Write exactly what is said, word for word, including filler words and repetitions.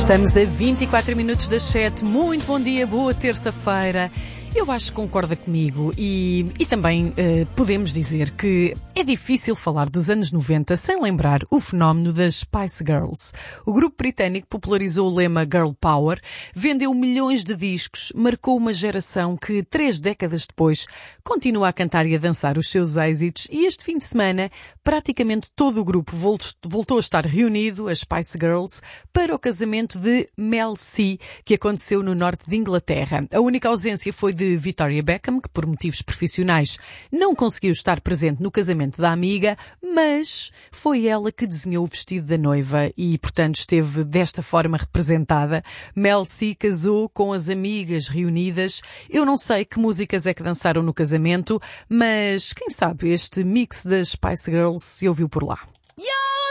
Estamos a vinte e quatro minutos das sete. Muito bom dia, boa terça-feira. Eu acho que concorda comigo e, e também uh, podemos dizer que é difícil falar dos anos noventa sem lembrar o fenómeno das Spice Girls. O grupo britânico popularizou o lema Girl Power, vendeu milhões de discos, marcou uma geração que, três décadas depois, continua a cantar e a dançar os seus êxitos e este fim de semana praticamente todo o grupo voltou a estar reunido, as Spice Girls, para o casamento de Mel C, que aconteceu no norte de Inglaterra. A única ausência foi de Victoria Beckham, que por motivos profissionais não conseguiu estar presente no casamento da amiga, mas foi ela que desenhou o vestido da noiva e, portanto, esteve desta forma representada. Mel C casou com as amigas reunidas. Eu não sei que músicas é que dançaram no casamento, mas quem sabe este mix das Spice Girls se ouviu por lá.